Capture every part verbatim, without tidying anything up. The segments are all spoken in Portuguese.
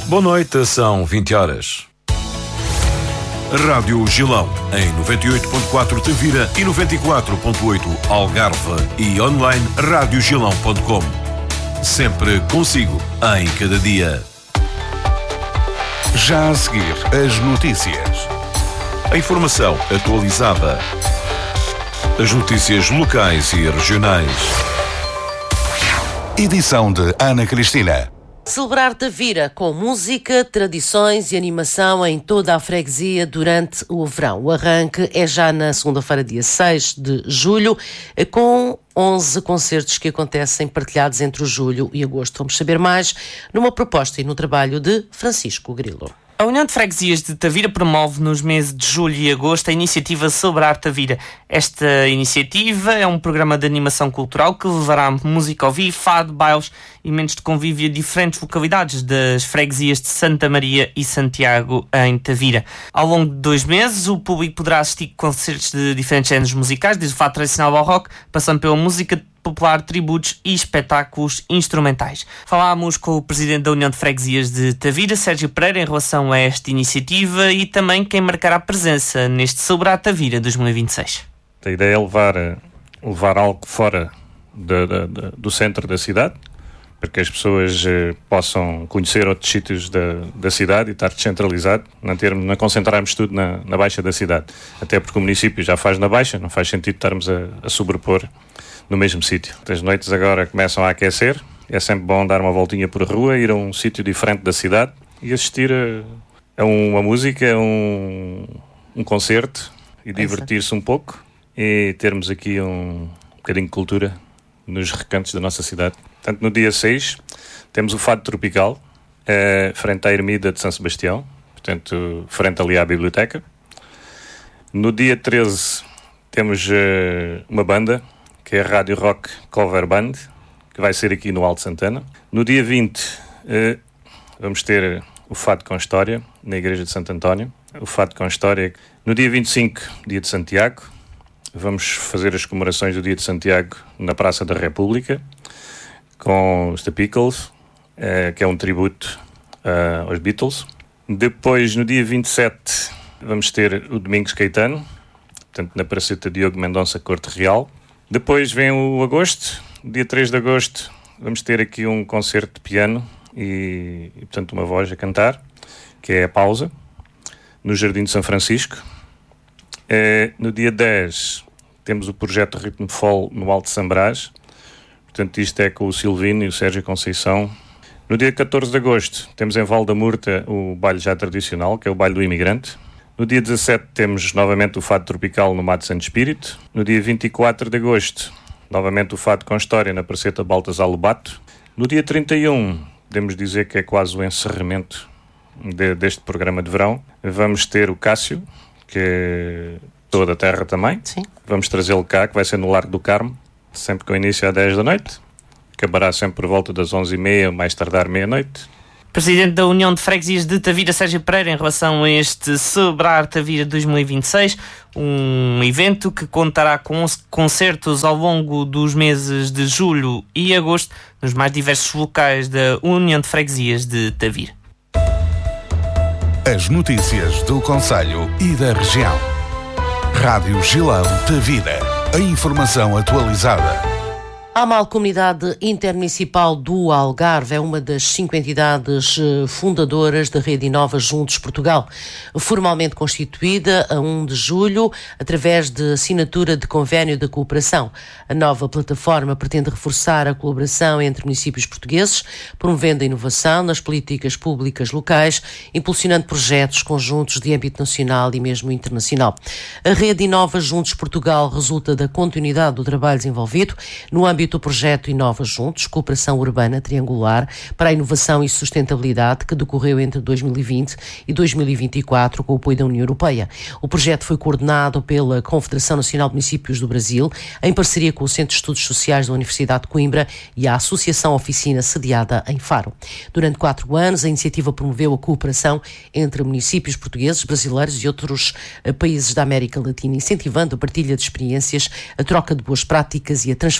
Boa noite, são vinte horas. Rádio Gilão, em noventa e oito ponto quatro Tavira e noventa e quatro ponto oito Algarve e online rádio gilão ponto com. Sempre consigo, em cada dia. Já a seguir, as notícias. A informação atualizada. As notícias locais e regionais. Edição de Ana Cristina. Celebrar Tavira com música, tradições e animação em toda a freguesia durante o verão. O arranque é já na segunda-feira, dia seis de julho, com onze concertos que acontecem partilhados entre o julho e agosto. Vamos saber mais numa proposta e no trabalho de Francisco Grilo. A União de Freguesias de Tavira promove nos meses de julho e agosto a iniciativa Celebrar Tavira. Esta iniciativa é um programa de animação cultural que levará música ao vivo, fado, bailes e momentos de convívio a diferentes localidades das freguesias de Santa Maria e Santiago em Tavira. Ao longo de dois meses, o público poderá assistir a concertos de diferentes géneros musicais, desde o fado tradicional ao rock, passando pela música popular, tributos e espetáculos instrumentais. Falámos com o presidente da União de Freguesias de Tavira, Sérgio Pereira, em relação a esta iniciativa e também quem marcará presença neste Celebrar Tavira dois mil e vinte e seis. A ideia é levar, levar algo fora de, de, de, do centro da cidade, para que as pessoas eh, possam conhecer outros sítios da, da cidade e estar descentralizado, não, termos, não concentrarmos tudo na, na baixa da cidade. Até porque o município já faz na baixa, não faz sentido estarmos a, a sobrepor no mesmo sítio. As noites agora começam a aquecer, é sempre bom dar uma voltinha por rua, ir a um sítio diferente da cidade e assistir a, a uma música, a um, um concerto e divertir-se um pouco e termos aqui um bocadinho de cultura nos recantos da nossa cidade. Portanto, no dia seis temos o Fado Tropical, eh, frente à Ermida de São Sebastião, portanto, frente ali à biblioteca. No dia treze temos eh, uma banda, que é a Rádio Rock Cover Band, que vai ser aqui no Alto Santana. No dia vinte, eh, vamos ter o Fado com História, na Igreja de Santo António. O Fado com História. No dia vinte e cinco, dia de Santiago, vamos fazer as comemorações do dia de Santiago na Praça da República, com os The Pickles, eh, que é um tributo uh, aos Beatles. Depois, no dia vinte e sete, vamos ter o Domingos Caetano, portanto, na Praceta Diogo Mendonça Corte Real. Depois vem o agosto, dia três de agosto, vamos ter aqui um concerto de piano e, e, portanto, uma voz a cantar, que é a Pausa, no Jardim de São Francisco. É, no dia dez, temos o projeto Ritmo Fall no Alto Sambrás, portanto, isto é com o Silvino e o Sérgio Conceição. No dia catorze de agosto, temos em Val da Murta o baile já tradicional, que é o baile do imigrante. No dia dezassete temos novamente o Fado Tropical no Mato Santo Espírito. No dia vinte e quatro de agosto, novamente o Fado com História na Praceta Baltasar Lobato. No dia trinta e um, podemos dizer que é quase o encerramento de, deste programa de verão, vamos ter o Cássio, que é toda a terra também. Sim. Vamos trazê-lo cá, que vai ser no Largo do Carmo, sempre com início às dez da noite. Acabará sempre por volta das onze e meia, mais tardar meia-noite. Presidente da União de Freguesias de Tavira, Sérgio Pereira, em relação a este Celebrar Tavira dois mil e vinte e seis, um evento que contará com concertos ao longo dos meses de julho e agosto nos mais diversos locais da União de Freguesias de Tavira. As notícias do concelho e da região. Rádio Gilão Tavira. A informação atualizada. A Mancomunidade Intermunicipal do Algarve é uma das cinco entidades fundadoras da Rede Inova Juntos Portugal, formalmente constituída a primeiro de julho através de assinatura de convênio de cooperação. A nova plataforma pretende reforçar a colaboração entre municípios portugueses, promovendo a inovação nas políticas públicas locais, impulsionando projetos conjuntos de âmbito nacional e mesmo internacional. A Rede Inova Juntos Portugal resulta da continuidade do trabalho desenvolvido no âmbito do projeto Inova Juntos, Cooperação Urbana Triangular para a Inovação e Sustentabilidade, que decorreu entre dois mil e vinte e dois mil e vinte e quatro com o apoio da União Europeia. O projeto foi coordenado pela Confederação Nacional de Municípios do Brasil, em parceria com o Centro de Estudos Sociais da Universidade de Coimbra e a Associação Oficina, sediada em Faro. Durante quatro anos, a iniciativa promoveu a cooperação entre municípios portugueses, brasileiros e outros países da América Latina, incentivando a partilha de experiências, a troca de boas práticas e a transferência de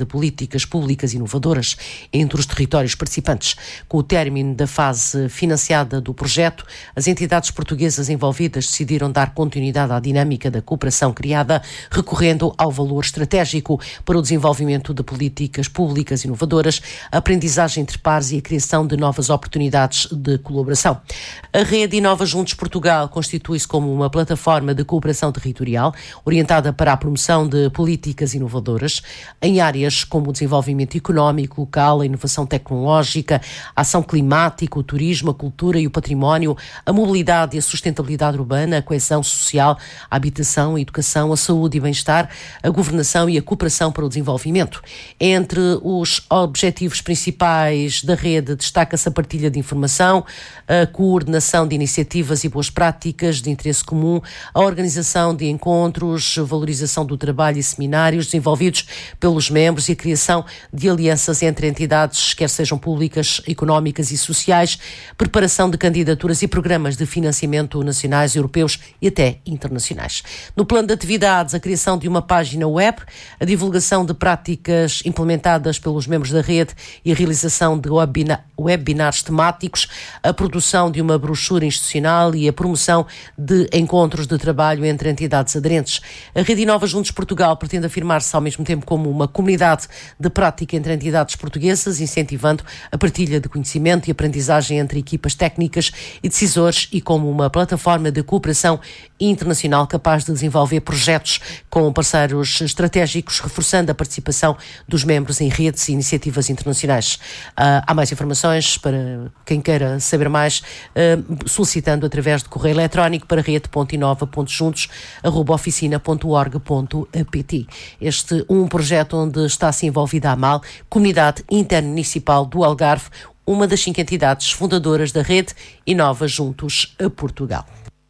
políticas públicas inovadoras entre os territórios participantes. Com o término da fase financiada do projeto, as entidades portuguesas envolvidas decidiram dar continuidade à dinâmica da cooperação criada, recorrendo ao valor estratégico para o desenvolvimento de políticas públicas inovadoras, a aprendizagem entre pares e a criação de novas oportunidades de colaboração. A rede Inova Juntos Portugal constitui-se como uma plataforma de cooperação territorial orientada para a promoção de políticas inovadoras em áreas como o desenvolvimento económico local, a inovação tecnológica, a ação climática, o turismo, a cultura e o património, a mobilidade e a sustentabilidade urbana, a coesão social, a habitação, a educação, a saúde e bem-estar, a governação e a cooperação para o desenvolvimento. Entre os objetivos principais da rede destaca-se a partilha de informação, a coordenação de iniciativas e boas práticas de interesse comum, a organização de encontros, a valorização do trabalho e seminários desenvolvidos pelos membros e a criação de alianças entre entidades, quer sejam públicas, económicas e sociais, preparação de candidaturas e programas de financiamento nacionais, europeus e até internacionais. No plano de atividades, a criação de uma página web, a divulgação de práticas implementadas pelos membros da rede e a realização de webina- webinars temáticos, a produção de uma brochura institucional e a promoção de encontros de trabalho entre entidades aderentes. A Rede Inova Juntos Portugal pretende afirmar-se ao mesmo tempo como uma comunidade de prática entre entidades portuguesas, incentivando a partilha de conhecimento e aprendizagem entre equipas técnicas e decisores e como uma plataforma de cooperação internacional capaz de desenvolver projetos com parceiros estratégicos, reforçando a participação dos membros em redes e iniciativas internacionais. Uh, há mais informações para quem queira saber mais, uh, solicitando através de correio eletrónico para rede ponto inova ponto juntos arroba oficina ponto org ponto pt. Este um projeto onde está-se envolvida a AMAL, Comunidade Intermunicipal do Algarve, uma das cinco entidades fundadoras da rede Inova Juntos a Portugal.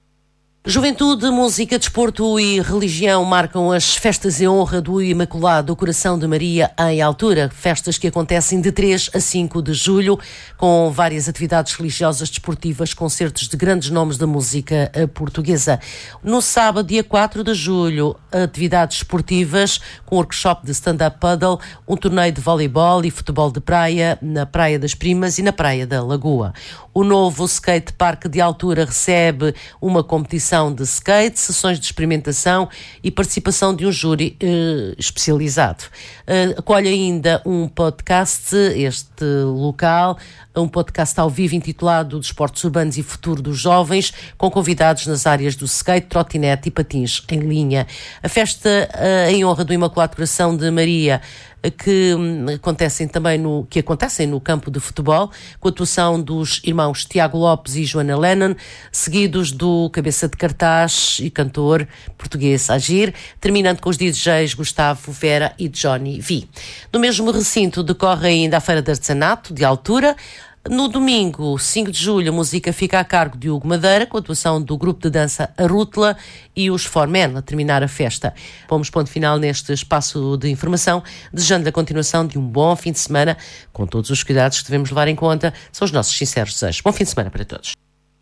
Juventude, música, desporto e religião marcam as festas em honra do Imaculado Coração de Maria em Altura, festas que acontecem de três a cinco de julho, com várias atividades religiosas, desportivas, concertos de grandes nomes da música portuguesa. No sábado, dia quatro de julho, atividades esportivas com workshop de stand-up paddle, um torneio de voleibol e futebol de praia na Praia das Primas e na Praia da Lagoa. O novo skate park de Altura recebe uma competição de skate, sessões de experimentação e participação de um júri eh, especializado. Eh, acolhe ainda um podcast, este local, um podcast ao vivo intitulado Desportos Urbanos e Futuro dos Jovens, com convidados nas áreas do skate, trotinete e patins em linha. A festa eh, em honra do Imaculado Coração de Maria, que acontecem também no, que acontecem no campo de futebol, com a atuação dos irmãos Tiago Lopes e Joana Lennon, seguidos do cabeça de cartaz e cantor português Agir, terminando com os D Js Gustavo Vera e Johnny V. No mesmo recinto decorre ainda a Feira de Artesanato de Altura. No domingo, cinco de julho, a música fica a cargo de Hugo Madeira, com a atuação do grupo de dança A Rútula e os Four Men, a terminar a festa. Pomos ponto final neste espaço de informação, desejando-lhe a continuação de um bom fim de semana, com todos os cuidados que devemos levar em conta. São os nossos sinceros desejos. Bom fim de semana para todos.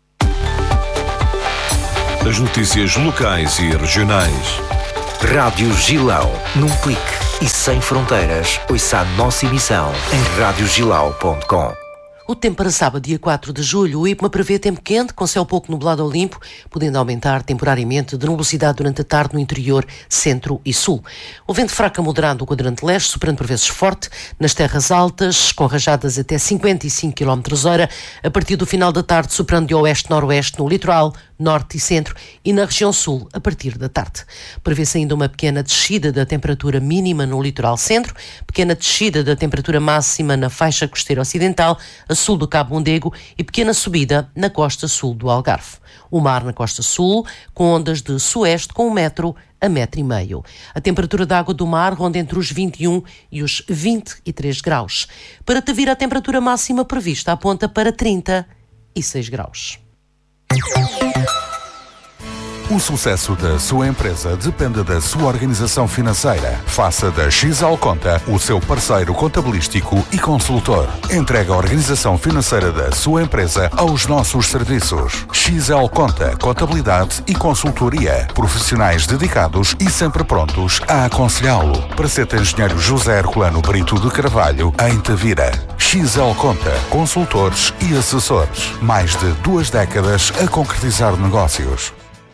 As notícias locais e regionais. Rádio Gilão, num clique e sem fronteiras. Ouça a nossa emissão em rádio gilau ponto com. O tempo para sábado, dia quatro de julho, o IPMA prevê tempo quente, com céu pouco nublado ou limpo, podendo aumentar temporariamente de nebulosidade durante a tarde no interior, centro e sul. O vento fraco a moderado no quadrante leste, soprando por vezes forte, nas terras altas, com rajadas até cinquenta e cinco quilómetros hora, a partir do final da tarde, soprando de oeste-noroeste no litoral, norte e centro, e na região sul, a partir da tarde. Prevê-se ainda uma pequena descida da temperatura mínima no litoral centro, pequena descida da temperatura máxima na faixa costeira ocidental, a sul do Cabo Mondego, e pequena subida na costa sul do Algarve. O mar na costa sul, com ondas de sueste com um metro a metro e meio. A temperatura da água do mar ronda entre os vinte e um e os vinte e três graus. Para Tavira, a temperatura máxima prevista aponta para trinta e seis graus. O sucesso da sua empresa depende da sua organização financeira. Faça da X L Conta o seu parceiro contabilístico e consultor. Entregue a organização financeira da sua empresa aos nossos serviços. X L Conta, contabilidade e consultoria. Profissionais dedicados e sempre prontos a aconselhá-lo. Praceta Engenheiro José Herculano Brito de Carvalho, em Tavira. X L Conta, consultores e assessores. Mais de duas décadas a concretizar negócios.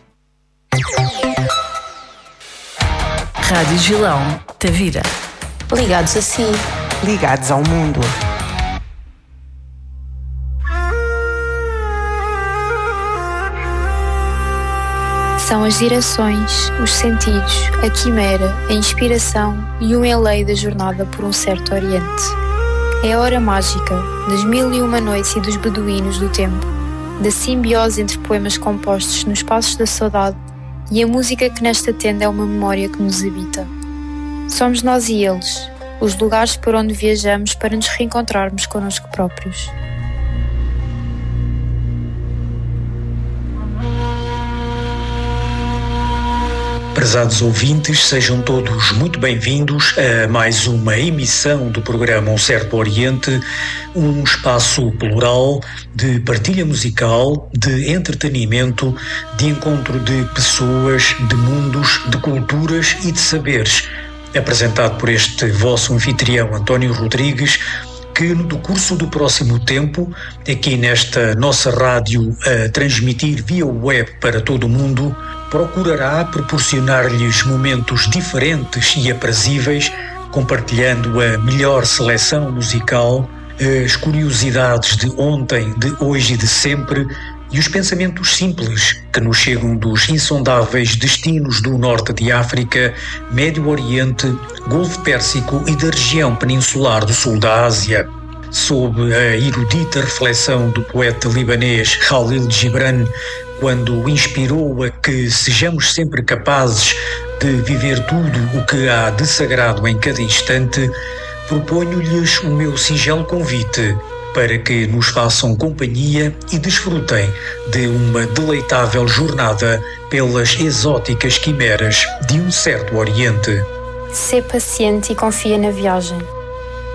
Rádio Gilão, Tavira. Ligados a si. Ligados ao mundo. São as direções, os sentidos, a quimera, a inspiração e o enleio da jornada por um certo Oriente. É a hora mágica das mil e uma noites e dos beduínos do tempo, da simbiose entre poemas compostos nos passos da saudade e a música que nesta tenda é uma memória que nos habita. Somos nós e eles, os lugares por onde viajamos para nos reencontrarmos connosco próprios. Prezados ouvintes, sejam todos muito bem-vindos a mais uma emissão do programa Um Certo Oriente, um espaço plural de partilha musical, de entretenimento, de encontro de pessoas, de mundos, de culturas e de saberes. Apresentado por este vosso anfitrião António Rodrigues, que no decurso do próximo tempo, aqui nesta nossa rádio a transmitir via web para todo o mundo, procurará proporcionar-lhes momentos diferentes e aprazíveis, compartilhando a melhor seleção musical, as curiosidades de ontem, de hoje e de sempre e os pensamentos simples que nos chegam dos insondáveis destinos do norte de África, Médio Oriente, Golfo Pérsico e da região peninsular do sul da Ásia. Sob a erudita reflexão do poeta libanês Khalil Gibran, quando o inspirou a que sejamos sempre capazes de viver tudo o que há de sagrado em cada instante, proponho-lhes o meu singelo convite para que nos façam companhia e desfrutem de uma deleitável jornada pelas exóticas quimeras de um certo Oriente. Sê paciente e confia na viagem.